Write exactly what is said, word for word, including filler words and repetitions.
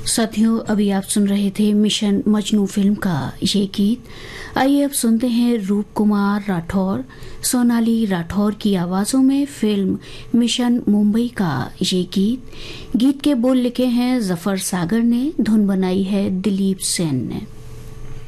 साथियों, अभी आप सुन रहे थे मिशन मजनू फिल्म का ये गीत। आइए अब सुनते हैं रूप कुमार राठौर, सोनाली राठौर की आवाजों में फिल्म मिशन मुंबई का ये गीत। गीत के बोल लिखे हैं जफर सागर ने, धुन बनाई है दिलीप सेन ने।